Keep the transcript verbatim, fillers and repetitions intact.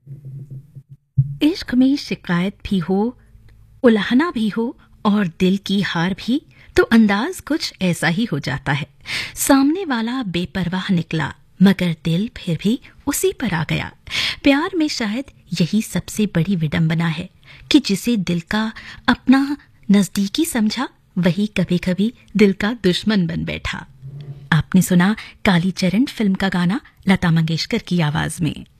इश्क में शिकायत भी हो, उलाहना भी हो और दिल की हार भी, तो अंदाज कुछ ऐसा ही हो जाता है। सामने वाला बेपरवाह निकला मगर दिल फिर भी उसी पर आ गया। प्यार में शायद यही सबसे बड़ी विडंबना है कि जिसे दिल का अपना नजदीकी समझा, वही कभी कभी दिल का दुश्मन बन बैठा। आपने सुना कालीचरण फिल्म का गाना लता मंगेशकर की आवाज में।